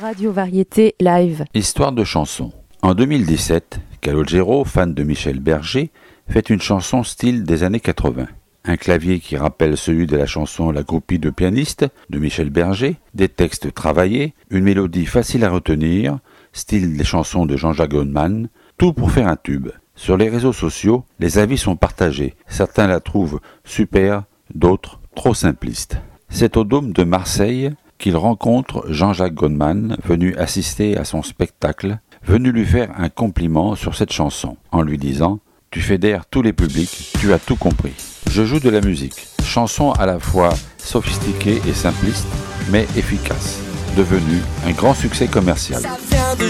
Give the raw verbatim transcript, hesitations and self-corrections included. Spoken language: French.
Radio Variété Live. Histoire de chanson. En deux mille dix-sept, Calogero, fan de Michel Berger, fait une chanson style des années quatre-vingts. Un clavier qui rappelle celui de la chanson La groupie de pianistes de Michel Berger, des textes travaillés, une mélodie facile à retenir, style des chansons de Jean-Jacques Goldman, tout pour faire un tube. Sur les réseaux sociaux, les avis sont partagés. Certains la trouvent super, d'autres trop simpliste. C'est au Dôme de Marseille qu'il rencontre Jean-Jacques Goldman, venu assister à son spectacle, venu lui faire un compliment sur cette chanson, en lui disant « Tu fédères tous les publics, tu as tout compris ». Je joue de la musique, chanson à la fois sophistiquée et simpliste, mais efficace, devenue un grand succès commercial. Ça vient de